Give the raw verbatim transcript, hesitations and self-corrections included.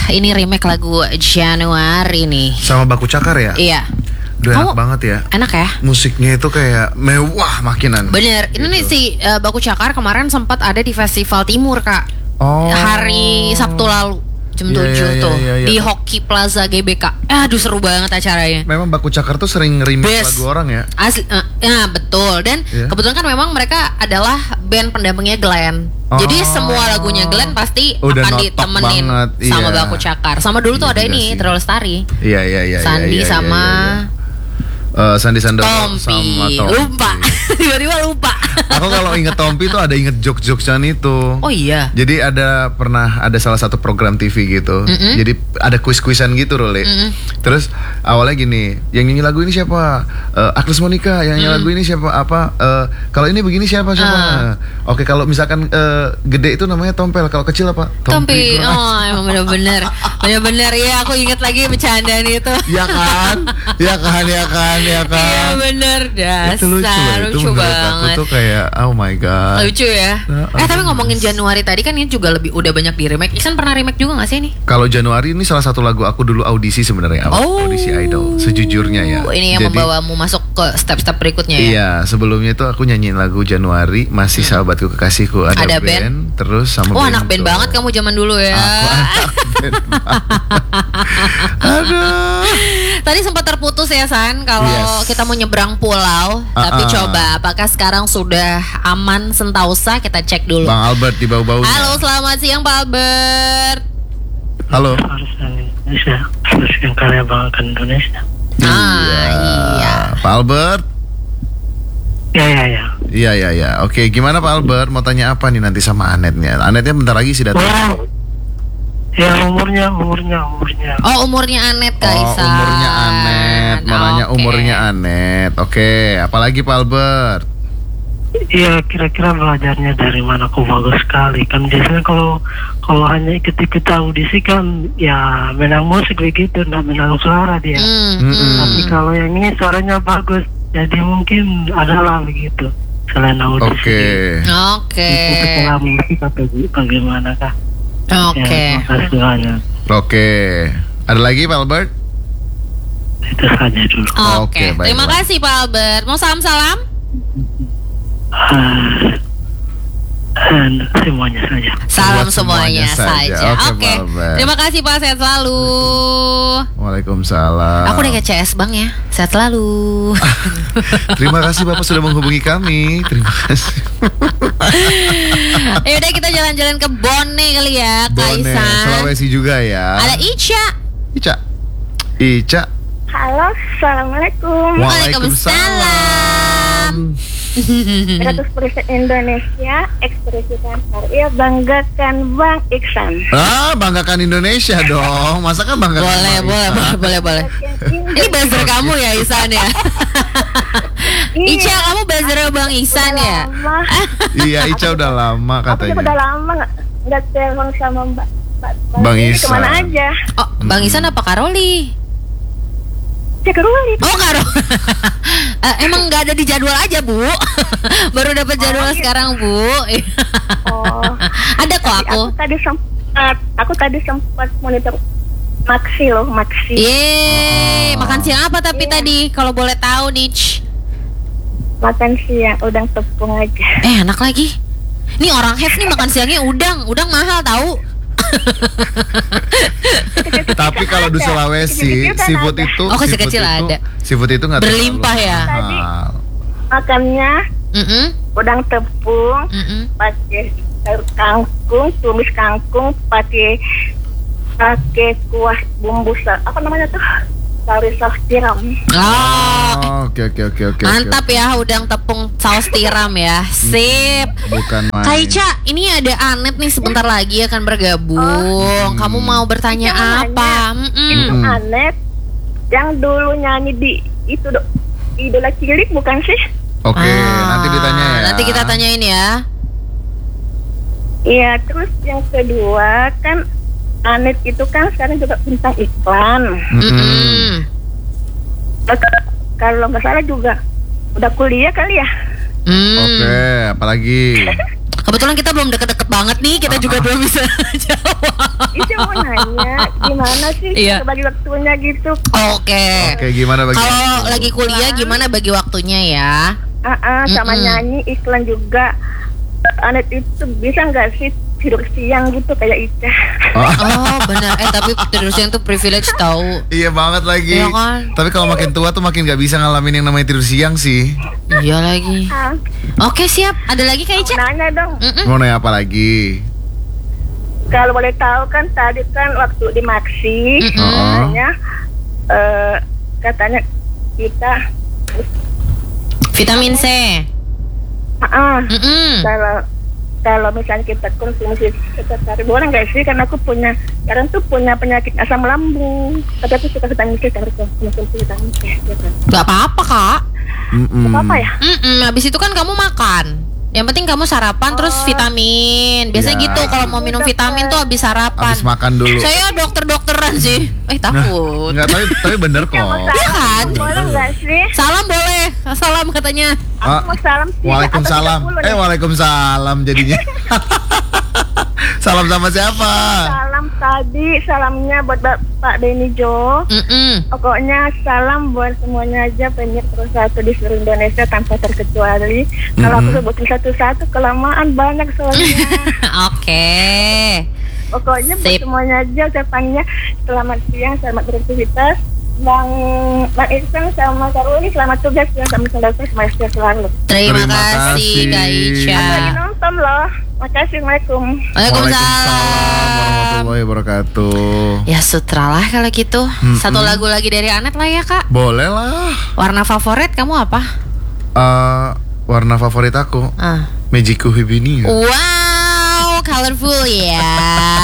ini remake lagu Januari nih. Sama Baku Cakar ya? Iya. Udah enak Oh, banget ya. Enak ya? Musiknya itu kayak mewah makinan. Bener. Ini Gitu. nih si uh, Baku Cakar kemarin sempat ada di Festival Timur, Kak. Oh. Hari Sabtu lalu jam Iya, tujuh iya, tuh iya, iya. di Hoki Plaza G B K. Aduh seru banget acaranya. Memang Baku Cakar tuh sering remix Best. lagu orang ya. Asli, uh, ya betul. Dan Iya. kebetulan kan memang mereka adalah band pendampingnya Glenn. Oh. Jadi semua lagunya Glenn pasti Udah akan notok ditemenin banget, sama iya. Baku Cakar. Sama dulu tuh Iya ada juga ini sih. Terlalu Lestari, Iya iya iya. Sandi iya, iya, sama iya, iya. Eh, Sandi Sandoro Tompi. sama Tompi. Lupa. Tiba-tiba lupa. Aku kalau inget Tompi tuh ada inget jokes-jokesnya itu. Oh iya. Jadi ada pernah ada salah satu program T V gitu. Mm-mm. Jadi ada kuis-kuisan gitu Role. Mm-mm. Terus awalnya gini, yang nyanyi lagu ini siapa? Eh, Agnes Monica. Yang nyanyi Mm. lagu ini siapa? Apa? Eh, kalau ini begini siapa siapa? Ah. Oke, kalau misalkan eh, gede itu namanya Tompel. Kalau kecil apa? Tompi. Kurang. Oh emang bener-bener. Bener-bener ya aku inget lagi bercandaan itu. Ya kan? Ya kan? Ya kan? Ya kan? Iya bener. Dasar. Itu lucu, loh. Itu lucu menurut banget. aku tuh kayak oh my god. Lucu ya. Nah, Eh tapi aduh. ngomongin Januari tadi kan ini juga lebih udah banyak di remake. Iksan pernah remake juga gak sih ini? Kalau Januari ini salah satu lagu aku dulu audisi sebenarnya, Oh. audisi idol. Sejujurnya ya. Ini yang Jadi, membawamu masuk ke step-step berikutnya ya. Iya, sebelumnya itu aku nyanyiin lagu Januari, masih sahabatku kekasihku ada, Ada band, band. terus sama Wah band anak band itu. banget kamu zaman dulu ya. Aku anak band banget. Aduh. Tadi sempat terputus ya San kalau Yes. kita mau nyebrang pulau. Ah, Tapi ah. coba apakah sekarang sudah aman Sentausa? Kita cek dulu. Bang Albert di bau-baunya. Halo selamat siang Pak Albert. Halo. Harus Indonesia, harus yang karya banggakan Indonesia. Ah iya. Pak Albert. Ya ya ya. Iya iya iya. Oke, gimana Pak Albert? Mau tanya apa nih nanti sama Anetnya? Anetnya bentar lagi sih datang. Wow. Ya umurnya umurnya umurnya. Oh umurnya Anet Oh, Kaisan. umurnya Anet. Mau nanya Oke. umurnya Anet. Oke, apalagi Pak Albert? Iya kira-kira belajarnya dari mana kok bagus sekali kan biasanya kalau kalau hanya ikut-ikut audisi kan ya menang musik begitu, nggak menang suara dia. Hmm, Mm-mm. hmm. Tapi kalau yang ini suaranya bagus, jadi mungkin adalah begitu selain audisi. Oke. Oke. Itu setelah musik atau bagaimana kah? Oke. Ya, terima kasih banyak. Oke. Ada lagi Pak Albert? Itu saja dulu. Oke. Oke, baik, Terima baik. kasih Pak Albert. Mau salam-salam? Ah, and semuanya saja. Salam Buat semuanya, semuanya saja. saja. Oke, Oke. Pak Albert. Terima kasih Pak, sehat selalu. Waalaikumsalam. Aku udah kayak C S Bang ya. Sehat selalu. Terima kasih Bapak sudah menghubungi kami. Terima kasih. Ya udah kita jalan-jalan ke Bone kali ya, Bone, Kaisan. Sulawesi juga ya. Ada Ica. Ica. Ica. Halo, assalamualaikum. Waalaikumsalam. seratus persen Indonesia, ekspresikan karya, banggakan Bang Iksan. Ah, banggakan Indonesia dong. Masa kan banggakan Boleh, Bang boleh, Ica? boleh, boleh, boleh. Ini buzzer kamu ya Isan ya. Ica, kamu buzzer Bang Isan ya. Lama. Iya, Ica udah lama Aku juga udah katanya. lama nggak nggak telepon sama Mbak. Mbak Bang ini Iksan. Kemana aja? Oh, Bang Isan apa Karoli? Cek Ruli. Oh Karo. Eh, emang nggak ada di jadwal aja Bu. Baru dapat jadwal gitu. sekarang Bu. Oh. Ada kok aku. Aku tadi sempat, aku tadi sempat monitor Maxi loh, Maxi. Yeay, Oh. makan siang apa tapi Iya. tadi kalau boleh tahu Nich? Makan siang udang tepung aja. Eh enak lagi. Nih orang have nih makan siangnya udang, udang mahal tahu. Tapi kalau di Sulawesi, Kecil-kecil kan seafood ada. itu, Oh, seafood kecil-kecil itu, ada. seafood itu nggak Berlimpah terlalu ya? mahal. Makannya Mm-mm, udang tepung, mm-mm. pakai sayur kangkung, tumis kangkung, pakai pakai kuah bumbu sa- apa namanya tuh? Sari saus tiram. Oh, Oh, oke oke oke oke. mantap oke. ya udang tepung saus tiram ya. Sip. Bukan main. Kak Ica, ini ada Anet nih sebentar lagi akan bergabung. Kamu mau bertanya Ica mau apa? nanya. Mm-mm. Itu Hmm. Anet yang dulu nyanyi di itu do, Idola Cilik bukan sih? Oke, Ah, nanti ditanya ya. Nanti kita tanyain ya. Iya, terus yang kedua kan Anet itu kan sekarang juga bintang iklan. Mm-mm. Mm-mm. Terus, kalau nggak salah juga udah kuliah kali ya. Hmm. Oke, apalagi? Kebetulan kita belum deket-deket banget nih, kita juga belum bisa jawab. Itu mau nanya gimana sih Iya. bagi waktunya gitu. Oke. Oke, gimana bagi? Kalau lagi kuliah gimana bagi waktunya ya? Ah, ah, sama Mm-mm. nyanyi iklan juga. Anet itu bisa nggak sih tidur siang gitu kayak Ica? Oh benar. Eh tapi tidur siang tuh privilege tahu. Iya banget lagi. Iya kan? Tapi kalau makin tua tuh makin gak bisa ngalamin yang namanya tidur siang sih. Iya lagi. Ah, Oke siap. Ada lagi Kak Ica? nanya dong. Mm-mm. Mau nanya apa lagi? Kalau boleh tahu kan tadi kan waktu di Maxi, Mm-mm. katanya eh, katanya kita Vitamin C. ah, ah, Mm-mm. kalau kalau misalnya kita konsumsi setiap hari boleh nggak sih? Karena aku punya sekarang tuh punya penyakit asam lambung. Tapi aku suka vitamin C harus konsumsi vitamin C. Ya kan? Gak apa-apa Kak. Mm-mm. Apa ya? Mm-mm. Habis itu kan kamu makan. Yang penting kamu sarapan terus vitamin. Biasanya Ya. gitu kalau mau minum vitamin tuh habis sarapan. Habis makan dulu. Saya dokter-dokteran sih. Eh takut. Enggak, tapi tapi bener kok. Mau Iya kan? salam boleh nggak sih? Salam boleh. Salam katanya. Ah, Aku mau salam sih. Waalaikumsalam. Atau tiga puluh Eh, nih. waalaikumsalam jadinya. Salam sama siapa? Salam tadi, salamnya buat Bapak Benny Jo. Mm-mm. Pokoknya salam buat semuanya aja penyiar terus satu di seluruh Indonesia tanpa terkecuali. Kalau aku Mhm. sebutin satu-satu kelamaan banyak soalnya. Oke. Pokoknya buat Sip. semuanya aja ucapannya selamat siang, selamat beraktivitas. Bang Bang Iksan sama Karuli selamat tugas ya, sampai selesai semester selalu. Terima, Terima kasih kasih. Kak Ica. Lagi nonton loh. Makasih, Assalamualaikum. Waalaikumsalam. warahmatullahi wabarakatuh. Ya sutra lah kalau gitu. Satu lagu lagi dari Anet lah ya Kak. Boleh lah. Warna favorit kamu apa? Eh, warna favorit aku Ah. Magiku Hibinia. Wow, colorful ya.